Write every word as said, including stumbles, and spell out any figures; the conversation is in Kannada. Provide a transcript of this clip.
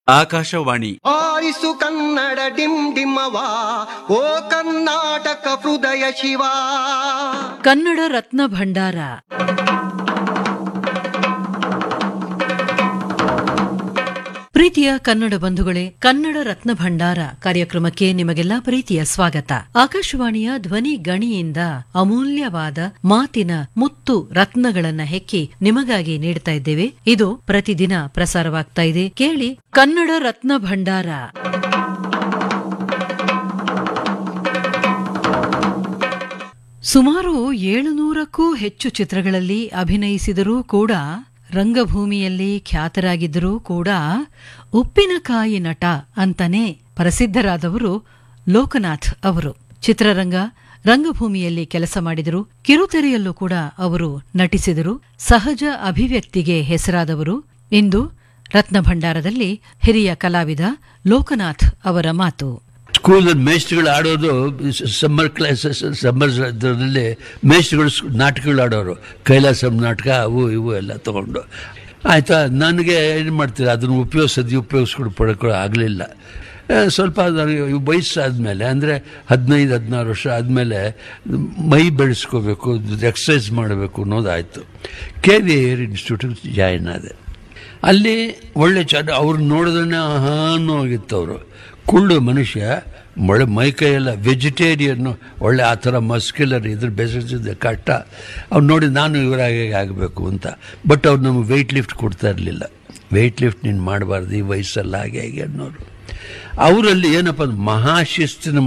ಆಕಾಶವಾಣಿ. ಆರಿಸು ಕನ್ನಡ ಡಿಮ್ ಡಿಮ್ಮವ, ಓ ಕರ್ನಾಟಕ ಹೃದಯ ಶಿವ. ಕನ್ನಡ ರತ್ನ ಭಂಡಾರ. ಪ್ರೀತಿಯ ಕನ್ನಡ ಬಂಧುಗಳೇ, ಕನ್ನಡ ರತ್ನ ಭಂಡಾರ ಕಾರ್ಯಕ್ರಮಕ್ಕೆ ನಿಮಗೆಲ್ಲ ಪ್ರೀತಿಯ ಸ್ವಾಗತ. ಆಕಾಶವಾಣಿಯ ಧ್ವನಿ ಗಣಿಯಿಂದ ಅಮೂಲ್ಯವಾದ ಮಾತಿನ ಮುತ್ತು ರತ್ನಗಳನ್ನ ಹೆಕ್ಕಿ ನಿಮಗಾಗಿ ನೀಡ್ತಾ ಇದ್ದೇವೆ. ಇದು ಪ್ರತಿದಿನ ಪ್ರಸಾರವಾಗ್ತಾ ಇದೆ. ಕೇಳಿ ಕನ್ನಡ ರತ್ನ ಭಂಡಾರ. ಸುಮಾರು ಏಳುನೂರಕ್ಕೂ ಹೆಚ್ಚು ಚಿತ್ರಗಳಲ್ಲಿ ಅಭಿನಯಿಸಿದರೂ ಕೂಡ, ರಂಗಭೂಮಿಯಲ್ಲಿ ಖ್ಯಾತರಾಗಿದ್ದರೂ ಕೂಡ, ಉಪ್ಪಿನಕಾಯಿ ನಟ ಅಂತಾನೆ ಪ್ರಸಿದ್ಧರಾದವರು ಲೋಕನಾಥ್ ಅವರು. ಚಿತ್ರರಂಗ, ರಂಗಭೂಮಿಯಲ್ಲಿ ಕೆಲಸ ಮಾಡಿದರು. ಕಿರುತೆರೆಯಲ್ಲೂ ಕೂಡ ಅವರು ನಟಿಸಿದರು. ಸಹಜ ಅಭಿವ್ಯಕ್ತಿಗೆ ಹೆಸರಾದವರು. ಇಂದು ರತ್ನ ಭಂಡಾರದಲ್ಲಿ ಹಿರಿಯ ಕಲಾವಿದ ಲೋಕನಾಥ್ ಅವರ ಮಾತು. ಸ್ಕೂಲಲ್ಲಿ ಮೇಷ್ಟ್ರುಗಳು ಆಡೋದು ಸಮ್ಮರ್ ಕ್ಲಾಸಸ್, ಸಮ್ಮರ್ ಇದರಲ್ಲಿ ಮೇಷ್ಟ್ರುಗಳು ನಾಟಕಗಳು ಆಡೋರು, ಕೈಲಾಸಂ ನಾಟಕ ಅವು ಇವು ಎಲ್ಲ ತಗೊಂಡು. ಆಯಿತಾ, ನನಗೆ ಏನು ಮಾಡ್ತೀರ ಅದನ್ನು ಉಪಯೋಗಿಸೋದು ಉಪಯೋಗಿಸ್ಕೊಂಡು ಪಡ್ಕೊಳ್ಳೋ ಆಗಲಿಲ್ಲ. ಸ್ವಲ್ಪ ವಯಸ್ಸಾದಮೇಲೆ, ಅಂದರೆ ಹದಿನೈದು ಹದಿನಾರು ವರ್ಷ ಆದಮೇಲೆ ಮೈ ಬೆಳೆಸ್ಕೋಬೇಕು, ಎಕ್ಸಸೈಸ್ ಮಾಡಬೇಕು ಅನ್ನೋದಾಯಿತು. ಕೆ ವಿ ಏರ್ ಇನ್ಸ್ಟಿಟ್ಯೂಟಿಗೆ ಜಾಯಿನ್ ಆದೆ. ಅಲ್ಲಿ ಒಳ್ಳೆ ಚೆನ್ನ ಅವ್ರು ನೋಡಿದ್ರೆ ಆಹಾನು ಹೋಗಿತ್ತು. ಅವರು ಕುಳ್ಳು ಮನುಷ್ಯ, ಒಳ್ಳೆ ಮೈಕೈಯೆಲ್ಲ ವೆಜಿಟೇರಿಯನ್ನು, ಒಳ್ಳೆ ಆ ಥರ ಮಸ್ಕ್ಯುಲರ್ ಇದ್ರ ಬೆಸೆಸಿದ್ದೆ ಕಷ್ಟ. ಅವ್ರು ನೋಡಿ ನಾನು ಇವರಾಗೆ ಆಗಬೇಕು ಅಂತ. ಬಟ್ ಅವ್ರು ನಮಗೆ ವೆಯ್ಟ್ ಲಿಫ್ಟ್ ಕೊಡ್ತಾ ಇರಲಿಲ್ಲ. ವೆಯ್ಟ್ ಲಿಫ್ಟ್ ನೀನು ಮಾಡಬಾರ್ದು ಈ ವಯಸ್ಸಲ್ಲ, ಹಾಗೆ ಹೇಗೆ ಅನ್ನೋರು. ಅವರಲ್ಲಿ ಏನಪ್ಪ ಮಹಾಶಿಸ್ತಿನ